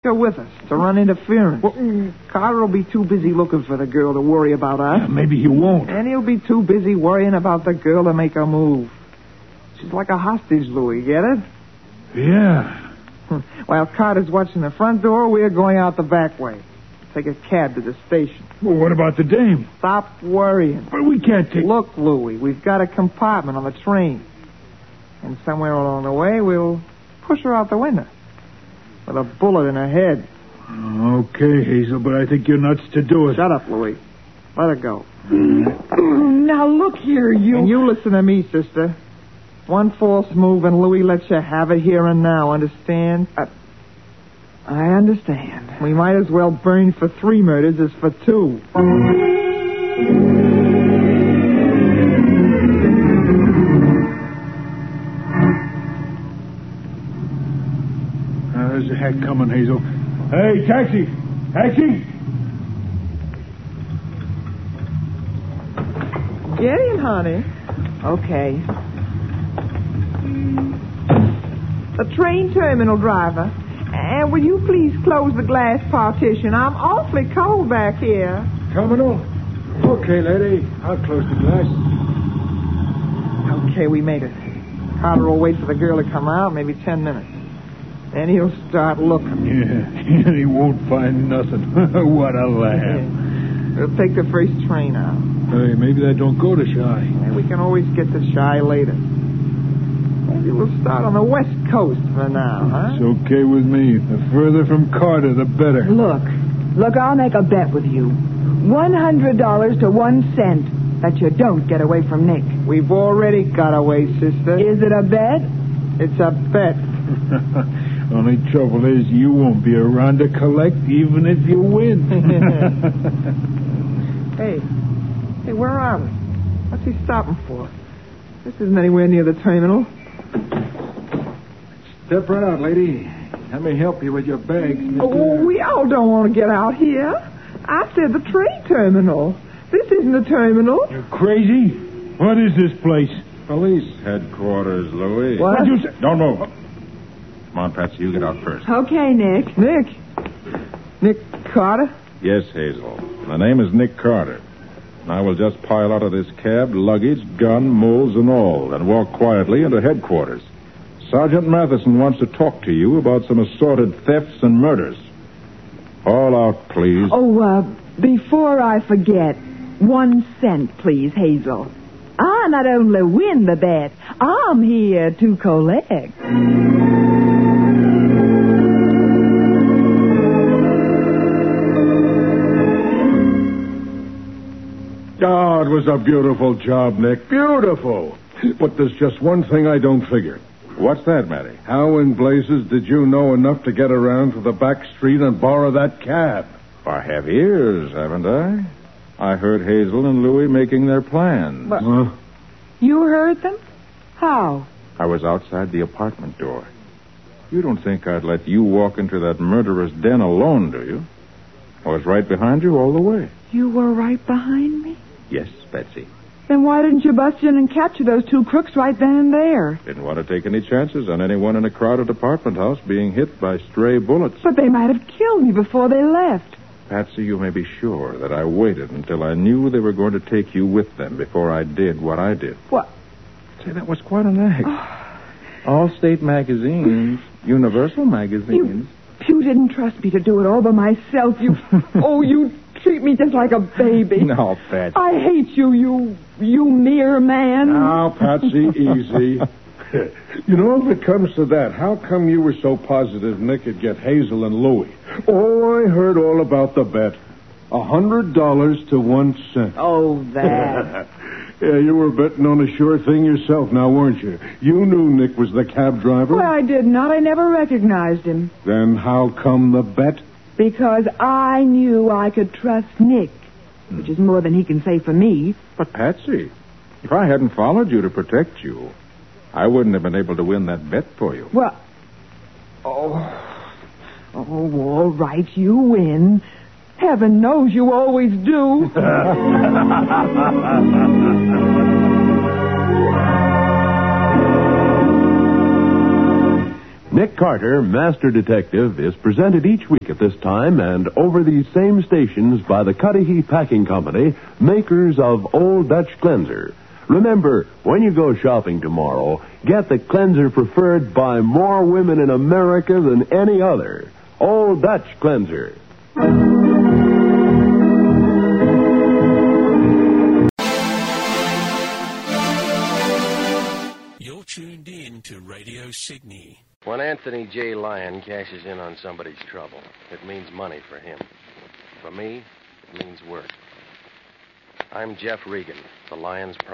Go with us to run interference. Carter will be too busy looking for the girl to worry about us. Maybe he won't. And he'll be too busy worrying about the girl to make a move. She's like a hostage, Louis, get it? Yeah. While Carter's watching the front door, we're going out the back way. Take a cab to the station. Well, what about the dame? Stop worrying. But we can't take... Look, Louis, we've got a compartment on the train. And somewhere along the way, we'll push her out the window. With a bullet in her head. Okay, Hazel, but I think you're nuts to do it. Shut up, Louis. Let her go. Now, look here, you... And you listen to me, sister. One false move and Louis lets you have it here and now, understand? I understand. We might as well burn for 3 murders as for 2. There's a hack coming, Hazel. Hey, taxi! Taxi! Get in, honey. Okay. The train terminal driver. And will you please close the glass partition? I'm awfully cold back here. Terminal? Okay, lady. I'll close the glass. Okay, we made it. Carter will wait for the girl to come out, maybe 10 minutes. Then he'll start looking. Yeah, and he won't find nothing. What a laugh. We'll take the first train out. Hey, maybe that don't go to Shy. And we can always get to Shy later. Maybe we'll start on the West Coast for now, huh? It's okay with me. The further from Carter, the better. Look, I'll make a bet with you. $100 to 1 cent that you don't get away from Nick. We've already got away, sister. Is it a bet? It's a bet. Only trouble is you won't be around to collect even if you win. Hey, where are we? What's he stopping for? This isn't anywhere near the terminal. Step right out, lady. Let me help you with your bags, mister. Oh, we all don't want to get out here. I said the train terminal. This isn't a terminal. You're crazy? What is this place? Police headquarters, Louis. What? What'd you say? Don't move. Come on, Patsy, you get out first. Okay, Nick. Nick Carter? Yes, Hazel. My name is Nick Carter. And I will just pile out of this cab, luggage, gun, mules, and all, and walk quietly into headquarters. Sergeant Matheson wants to talk to you about some assorted thefts and murders. All out, please. Oh, before I forget, 1 cent, please, Hazel. I not only win the bet, I'm here to collect. Oh, it was a beautiful job, Nick. Beautiful. But there's just one thing I don't figure. What's that, Matty? How in blazes did you know enough to get around to the back street and borrow that cab? I have ears, haven't I? I heard Hazel and Louis making their plans. But you heard them? How? I was outside the apartment door. You don't think I'd let you walk into that murderer's den alone, do you? I was right behind you all the way. You were right behind me? Yes, Betsy. Then why didn't you bust in and capture those 2 crooks right then and there? Didn't want to take any chances on anyone in a crowded apartment house being hit by stray bullets. But they might have killed me before they left. Patsy, you may be sure that I waited until I knew they were going to take you with them before I did what I did. What? Say, that was quite an act. All state magazines, Universal magazines. You didn't trust me to do it all by myself. You treat me just like a baby. No, Patsy. I hate you mere man. Now, Patsy, easy. You know, if it comes to that, how come you were so positive Nick would get Hazel and Louis? Oh, I heard all about the bet. $100 to 1 cent. Oh, that. Yeah, you were betting on a sure thing yourself now, weren't you? You knew Nick was the cab driver. Well, I did not. I never recognized him. Then how come the bet? Because I knew I could trust Nick, which is more than he can say for me. But, Patsy, if I hadn't followed you to protect you, I wouldn't have been able to win that bet for you. Well, all right, you win. Heaven knows you always do. Nick Carter, Master Detective, is presented each week at this time and over these same stations by the Cudahy Packing Company, makers of Old Dutch Cleanser. Remember, when you go shopping tomorrow, get the cleanser preferred by more women in America than any other. Old Dutch Cleanser. You're tuned in to Radio Sydney. When Anthony J. Lyon cashes in on somebody's trouble, it means money for him. For me, it means work. I'm Jeff Regan, the Lyons